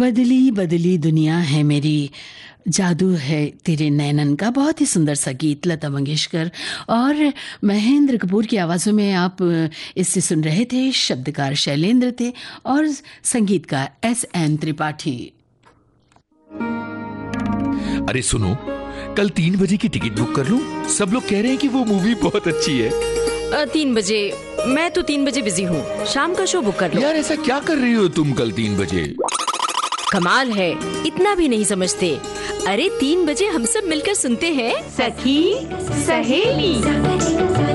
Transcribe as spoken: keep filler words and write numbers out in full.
बदली बदली दुनिया है मेरी, जादू है तेरे नैनन का। बहुत ही सुंदर सा गीत, लता मंगेशकर और महेंद्र कपूर की आवाज़ों में आप इससे सुन रहे थे। शब्दकार शैलेंद्र थे और संगीतकार एस एन त्रिपाठी। अरे सुनो, कल तीन बजे की टिकट बुक कर लूं? सब लोग कह रहे हैं कि वो मूवी बहुत अच्छी है। आ, तीन बजे? मैं तो तीन बजे बिजी हूँ, शाम का शो बुक कर लो। यार ऐसा क्या कर रही हो तुम कल तीन बजे? कमाल है, इतना भी नहीं समझते। अरे तीन बजे हम सब मिलकर सुनते हैं सखी सहेली।